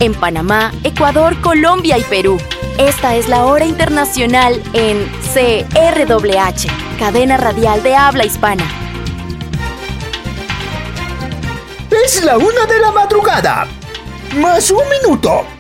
en Panamá, Ecuador, Colombia y Perú. Esta es la hora internacional en CRWH, cadena radial de habla hispana. Es la 1 de la madrugada, más un minuto.